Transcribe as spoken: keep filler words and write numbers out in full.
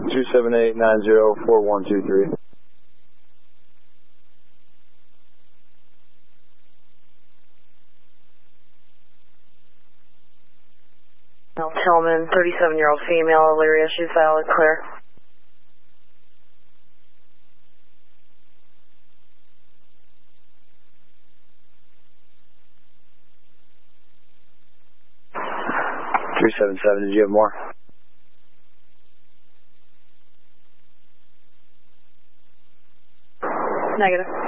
two seven eight nine zero four one two three. Tillman, thirty-seven-year-old female, Elyria, she's valid, clear. three seven seven, did you have more? Negative.